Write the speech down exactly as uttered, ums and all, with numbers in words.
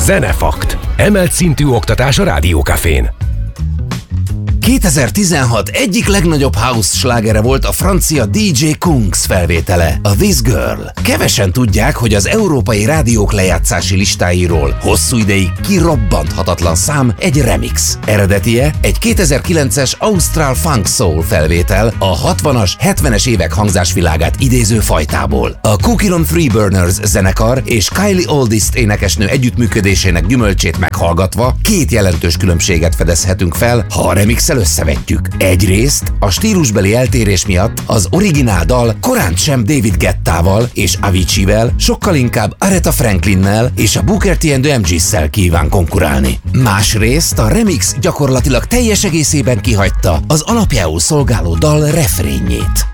Zenefakt. Emelt szintű oktatás a Rádiókafén. kétezer-tizenhat egyik legnagyobb house slágere volt a francia dé dzsé Kungs felvétele, a This Girl. Kevesen tudják, hogy az európai rádiók lejátszási listáiról hosszú ideig kirobbanthatatlan szám egy remix. Eredetie egy kétezer-kilences Austral Funk Soul felvétel a hatvanas, hetvenes évek hangzásvilágát idéző fajtából. A Cookie on Three Burners zenekar és Kylie Oldist énekesnő együttműködésének gyümölcsét meghallgatva két jelentős különbséget fedezhetünk fel, ha a remix összevetjük. Egyrészt a stílusbeli eltérés miatt az originál dal korán sem David Guettával és Aviciivel, sokkal inkább Aretha Franklinnel és a Booker T and the em gé-szel kíván konkurálni. Másrészt a remix gyakorlatilag teljes egészében kihagyta az alapjául szolgáló dal refrénjét.